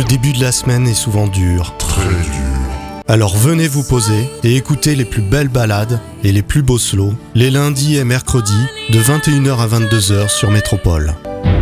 début de la semaine est souvent dur. Très dur. Alors venez vous poser et écoutez les plus belles ballades et les plus beaux slows, les lundis et mercredis, de 21h à 22h sur Métropole.